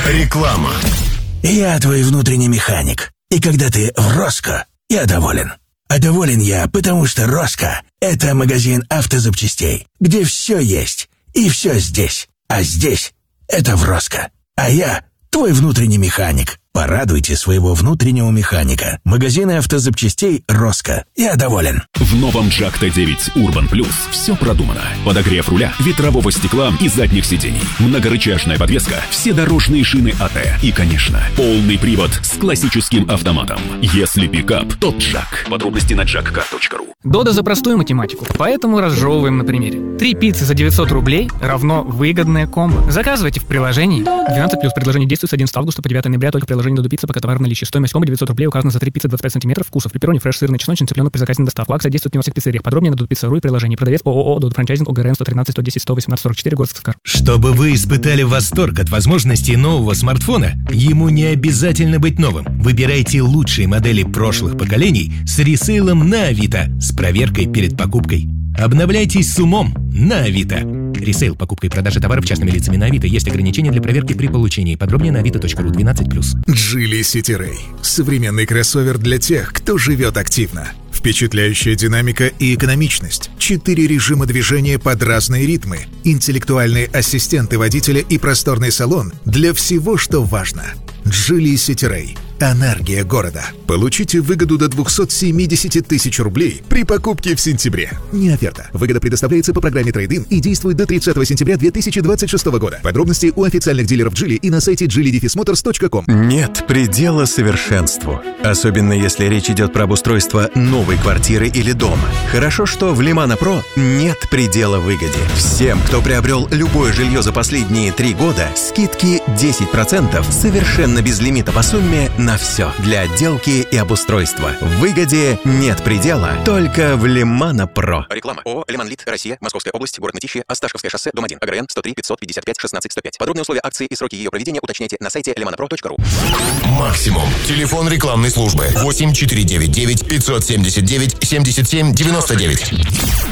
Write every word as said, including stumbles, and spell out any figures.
Реклама. Я твой внутренний механик. И когда ты в Роско, я доволен. А доволен я, потому что Роско — это магазин автозапчастей, где все есть. И все здесь. А здесь — это в Роско. А я твой внутренний механик. Порадуйте своего внутреннего механика. Магазины автозапчастей Роско. Я доволен. В новом Джак Т девять Urban Plus все продумано. Подогрев руля, ветрового стекла и задних сидений. Многорычажная подвеска, все дорожные шины АТ. И, конечно, полный привод с классическим автоматом. Если пикап, то Джак. Подробности на джак кар точка ру. Дода за простую математику, поэтому разжевываем на примере. Три пиццы за девятьсот рублей равно выгодное комбо. Заказывайте в приложении. двенадцать плюс. Предложение действует с одиннадцатого августа по девятое ноября только в приложении Додо Пицца, пока товар в наличии. Стоимость комбо девятьсот рублей указана за три пиццы двадцать пять сантиметров вкусов. Пепперони, фреш, сырный, чесночный, цыпленок при заказе на доставку. Акция действует не во всех пиццериях. Подробнее на додопицца точка ру и приложение. Продавец ООО Додо Франчайзинг ОГРН сто тринадцать сто десять сто восемнадцать сорок четыре Горск. Чтобы вы испытали восторг от возможностей нового смартфона, ему не обязательно быть новым. Выбирайте лучшие модели прошлых поколений с ресейлом на Авито с проверкой перед покупкой. Обновляйтесь с умом на Авито. Ресейл, покупка и продажа товаров частными лицами на Авито. Есть ограничения для проверки при получении. Подробнее на авито точка ру. двенадцать плюс. Geely City Ray. Современный кроссовер для тех, кто живет активно. Впечатляющая динамика и экономичность. Четыре режима движения под разные ритмы. Интеллектуальные ассистенты водителя и просторный салон для всего, что важно. Geely City Ray. Энергия города. Получите выгоду до двести семьдесят тысяч рублей при покупке в сентябре. Не оферта. Выгода предоставляется по программе Trade-in и действует до тридцатого сентября две тысячи двадцать шестого года. Подробности у официальных дилеров Geely и на сайте джили дефис моторс точка ком. Нет предела совершенству. Особенно если речь идет про обустройство новой квартиры или дома. Хорошо, что в Лимано Про нет предела выгоде. Всем, кто приобрел любое жилье за последние три года, скидки десять процентов совершенно без лимита по сумме на все для отделки и обустройства. В выгоде нет предела, только в Лимано Про. Реклама. ООО «Лиманлит. Россия. Московская область. Город Мытищи. Осташковское шоссе. Дом один. ОГРН сто три пятьсот пятьдесят пять шестнадцать сто пять. Подробные условия акции и сроки ее проведения уточняйте на сайте лимано про точка ру. Максимум. Телефон рекламной службы восемь четыре девять девять пятьсот семьдесят девять семьдесят семь девяносто девять.